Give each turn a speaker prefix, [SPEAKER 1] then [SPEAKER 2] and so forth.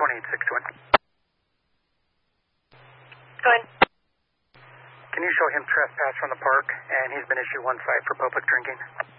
[SPEAKER 1] Go ahead.
[SPEAKER 2] Can you show him trespass from the park, and he's been issued 1 cite for public drinking?